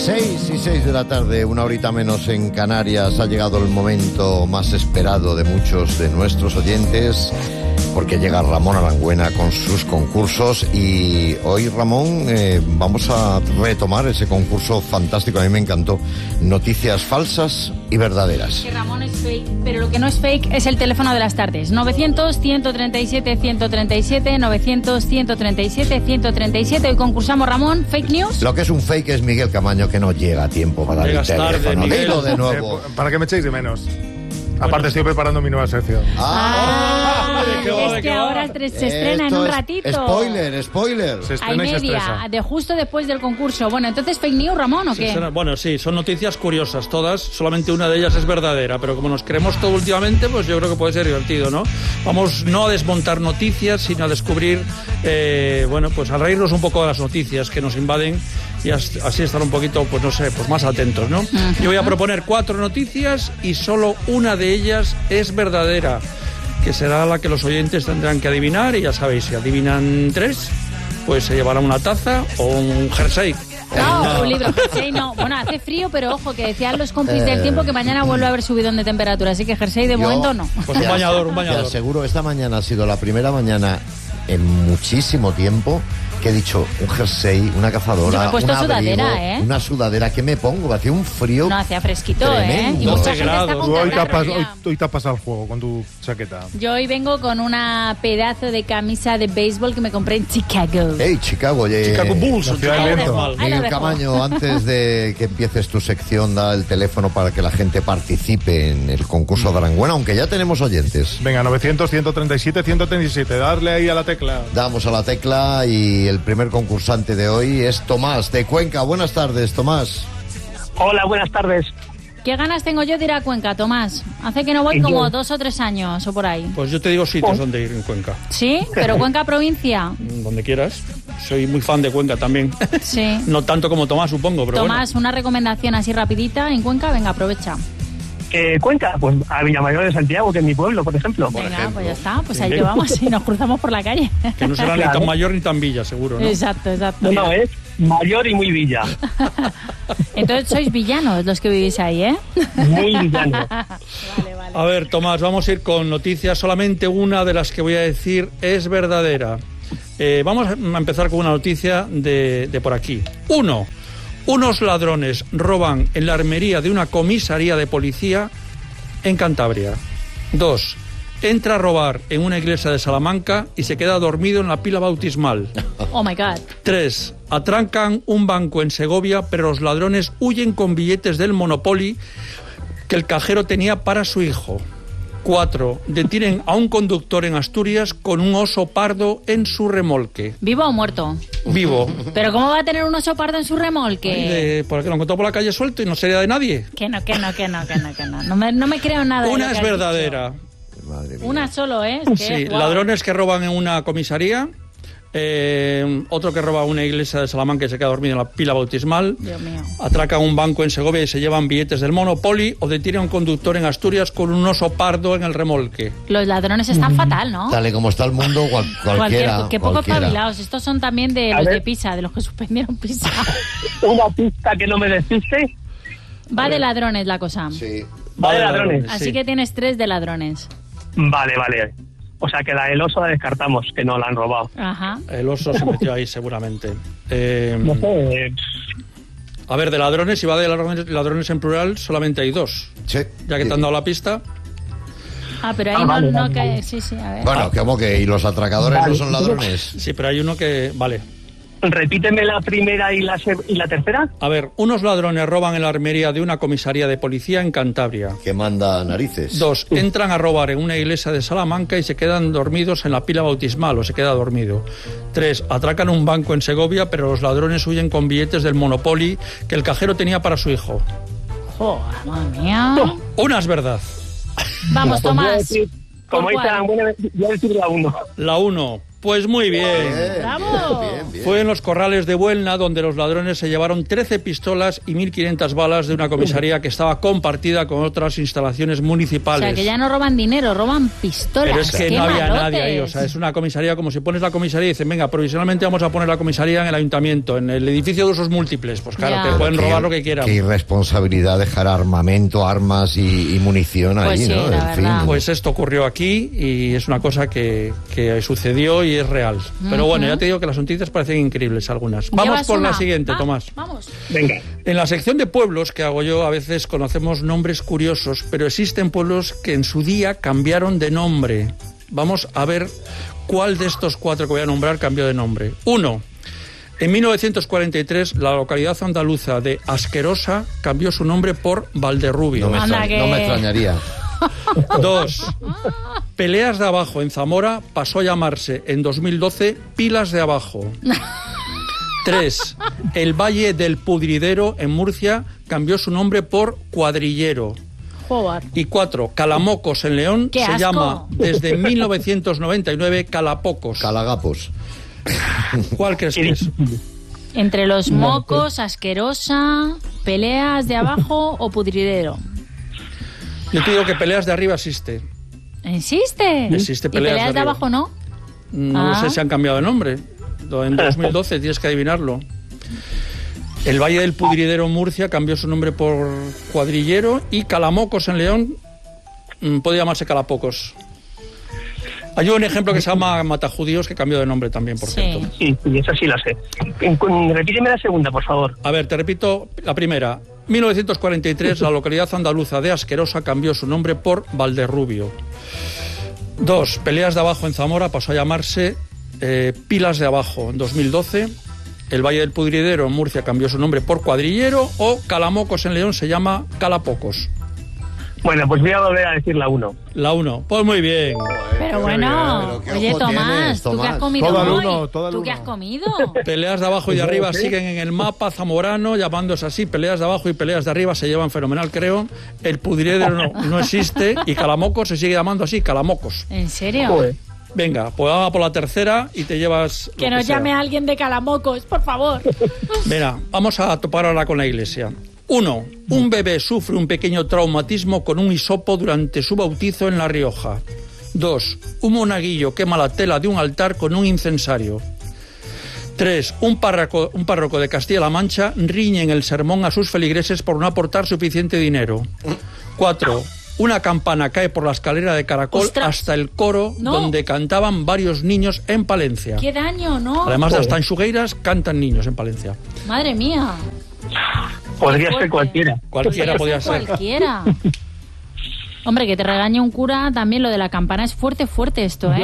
6:06 de la tarde, una horita menos en Canarias. Ha llegado el momento más esperado de muchos de nuestros oyentes, porque llega Ramón Aranguena con sus concursos. Y hoy, Ramón, vamos a retomar ese concurso fantástico, a mí me encantó. Noticias falsas y verdaderas. Que Ramón es fake, pero lo que no es fake es el teléfono de las tardes. 900-137-137, 900-137-137. Hoy concursamos, Ramón, fake news. Lo que es un fake es Miguel Camaño, que no llega a tiempo para el teléfono. Dilo de nuevo. Para que me echéis de menos. Aparte estoy preparando mi nueva sección. Es que ahora se estrena en un ratito. Spoiler. Se estrena Hay y se media, estresa. de justo después del concurso. Bueno, entonces, ¿fake news, Ramón, o qué? Bueno, sí, son noticias curiosas todas, solamente una de ellas es verdadera, pero como nos creemos todo últimamente, pues yo creo que puede ser divertido, ¿no? Vamos no a desmontar noticias, sino a descubrir, pues a reírnos un poco de las noticias que nos invaden y así estar un poquito, pues no sé, pues más atentos, ¿no? Yo voy a proponer 4 noticias y solo una de ellas es verdadera, que será la que los oyentes tendrán que adivinar, y ya sabéis, si adivinan 3, pues se llevará una taza o un jersey. No, un libro, jersey no. Bueno, hace frío, pero ojo, que decían los compis del tiempo que mañana vuelve a haber subidón de temperatura, así que jersey de momento no. Pues un bañador. Te aseguro, esta mañana ha sido la primera mañana en muchísimo tiempo que he dicho un jersey, una cazadora, yo me he puesto un abrigo, sudadera, una sudadera. ¿Qué me pongo? Hacía un frío. No, hacía fresquito, tremendo. Y mucha gente está grados. con Hoy catarro. te has pasado el juego con tu chaqueta. Yo hoy vengo con una pedazo de camisa de béisbol que me compré en Chicago. Hey, Chicago, oye. Chicago Bulls. La ciudad del viento. Ahí lo Miguel dejo. Camaño, antes de que empieces tu sección, da el teléfono para que la gente participe en el concurso de Aranguena, aunque ya tenemos oyentes. Venga, 900-137-137. Darle ahí a la tecla. Damos a la tecla y el primer concursante de hoy es Tomás, de Cuenca. Buenas tardes, Tomás. Hola, buenas tardes. ¿Qué ganas tengo yo de ir a Cuenca, Tomás? Hace que no voy como 2 o 3 años o por ahí. Pues yo te digo sitios donde ir en Cuenca. ¿Sí? ¿Pero Cuenca provincia? Donde quieras. Soy muy fan de Cuenca también. Sí. No tanto como Tomás, supongo, pero Tomás, una recomendación así rapidita en Cuenca, venga, aprovecha. Cuenca, pues a Villamayor de Santiago, que es mi pueblo, por ejemplo. Venga, pues ya está, pues ahí te vamos y nos cruzamos por la calle. bueno. Que no será ni tan mayor ni tan villa, seguro, ¿no? Exacto. No, es mayor y muy villa. Entonces sois villanos los que vivís ahí, ¿eh? Muy villano. Vale. A ver, Tomás, vamos a ir con noticias. Solamente una de las que voy a decir es verdadera. Vamos a empezar con una noticia de por aquí. 1. Unos ladrones roban en la armería de una comisaría de policía en Cantabria. 2. Entra a robar en una iglesia de Salamanca y se queda dormido en la pila bautismal. Oh my God. 3. Atrancan un banco en Segovia, pero los ladrones huyen con billetes del Monopoly que el cajero tenía para su hijo. 4. Detienen a un conductor en Asturias con un oso pardo en su remolque. ¿Vivo o muerto? Vivo. ¿Pero cómo va a tener un oso pardo en su remolque? Porque lo encontró por la calle suelto y no sería de nadie. Que no. No me creo nada. de lo Una que es has verdadera. Madre dicho. mía. Una solo, ¿eh? Es que, Sí, wow. ladrones que roban en una comisaría. Otro que roba una iglesia de Salamanca y se queda dormido en la pila bautismal. Dios mío. Atracan un banco en Segovia y se llevan billetes del Monopoly. O detienen a un conductor en Asturias con un oso pardo en el remolque. Los ladrones están fatal, ¿no? Tal y como está el mundo, cualquiera. Qué poco cualquiera. espabilados. Estos son también de A los ver. de Pisa, de los que suspendieron Pisa. Una pista que no me despiste. Va de ladrones la cosa. Sí. Va de ladrones. Así sí. que tienes 3 de ladrones. Vale. O sea que el oso la descartamos, que no la han robado. Ajá. El oso se metió ahí seguramente. No sé. A ver, de ladrones, si va de ladrones en plural, solamente hay 2. Sí. Ya que te han dado la pista. Ah, pero ahí vale, no vale. que... Sí, a ver. Bueno, ¿cómo que? ¿Y los atracadores Vale. no son ladrones? Sí, pero hay uno que... Vale. Repíteme la primera y la tercera. A ver, unos ladrones roban en la armería de una comisaría de policía en Cantabria. Que manda narices. 2. Entran a robar en una iglesia de Salamanca y se quedan dormidos en la pila bautismal o se queda dormido. 3. Atracan un banco en Segovia, pero los ladrones huyen con billetes del Monopoly que el cajero tenía para su hijo. Joder, madre mía. Una es verdad. Vamos, Tomás. Como ¿Por dice cuál? voy a decir la 1. La 1. Pues muy bien. Bravo. Bien. Fue en los corrales de Buelna donde los ladrones se llevaron 13 pistolas y 1.500 balas de una comisaría que estaba compartida con otras instalaciones municipales. O sea, que ya no roban dinero, roban pistolas. Pero es que ¡Qué no había malotes! nadie ahí, o sea, es una comisaría, como si pones la comisaría y dicen, venga, provisionalmente vamos a poner la comisaría en el ayuntamiento, en el edificio de usos múltiples. Pues claro, Ya. te pueden robar lo que quieran. Qué irresponsabilidad dejar armamento, armas y munición Pues ahí, sí, ¿no? la verdad. Pues esto ocurrió aquí y es una cosa que sucedió y es real. Pero bueno, ya te digo que las noticias parecen increíbles algunas. Vamos ¿Llevas por la una? siguiente, Tomás. Vamos. Venga. En la sección de pueblos que hago yo, a veces conocemos nombres curiosos, pero existen pueblos que en su día cambiaron de nombre. Vamos a ver cuál de estos 4 que voy a nombrar cambió de nombre. 1. En 1943, la localidad andaluza de Asquerosa cambió su nombre por Valderrubio. No me, Anda, que- no me extrañaría. 2. Peleas de Abajo en Zamora pasó a llamarse en 2012 Pilas de Abajo. 3. El Valle del Pudridero en Murcia cambió su nombre por Cuadrillero. Joder. Y 4. Calamocos en León ¡Qué se asco! llama desde 1999 Calapocos. Calagapos. ¿Cuál crees que es? Entre los mocos, asquerosa, peleas de abajo o pudridero. Yo te digo que Peleas de Arriba existe. ¿Existe? Existe ¿Y Peleas de peleas de Arriba. abajo no? No Ah. sé si han cambiado de nombre. En 2012 tienes que adivinarlo. El Valle del Pudridero en Murcia cambió su nombre por Cuadrillero y Calamocos en León puede llamarse Calapocos. Hay un ejemplo que se llama Matajudíos que cambió de nombre también, por Sí. cierto. Sí, esa sí la sé. Repíteme la segunda, por favor. A ver, te repito la primera. 1943, la localidad andaluza de Asquerosa cambió su nombre por Valderrubio. 2. Peleas de Abajo en Zamora pasó a llamarse Pilas de Abajo en 2012. El Valle del Pudridero en Murcia cambió su nombre por Cuadrillero. O Calamocos en León se llama Calapocos. Bueno, pues voy a volver a decir la 1. La 1. Pues muy bien. Pero bueno, Pero qué oye ojo Tomás, tienes, ¿tú qué has Tomás. comido Todo al hoy? uno, todo al ¿Tú qué uno. has comido? Peleas de Abajo y de Arriba siguen en el mapa zamorano, llamándose así. Peleas de Abajo y Peleas de Arriba se llevan fenomenal, creo. El Pudridero no existe y Calamocos se sigue llamando así, Calamocos. ¿En serio? Joder. Venga, pues vamos por la tercera y te llevas... lo Que nos sea. llame alguien de Calamocos, por favor. Mira, vamos a topar ahora con la iglesia. 1. Un bebé sufre un pequeño traumatismo con un hisopo durante su bautizo en La Rioja. 2. Un monaguillo quema la tela de un altar con un incensario. 3. Un párroco de Castilla-La Mancha riñe en el sermón a sus feligreses por no aportar suficiente dinero. 4. Una campana cae por la escalera de caracol ¡Ostras! hasta el coro No. donde cantaban varios niños en Palencia. ¡Qué daño, no! Además de las tanxugueiras, cantan niños en Palencia. Madre mía. Podría Fuerte. ser cualquiera. Cualquiera podía ser. Cualquiera. Hombre, que te regañe un cura, también lo de la campana es fuerte esto, ¿eh?